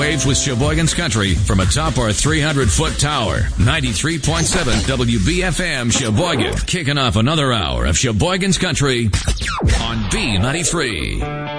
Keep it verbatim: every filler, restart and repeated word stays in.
waves with Sheboygan's Country from atop our three hundred foot tower. ninety-three point seven W B F M Sheboygan. Kicking off another hour of Sheboygan's Country on B ninety-three.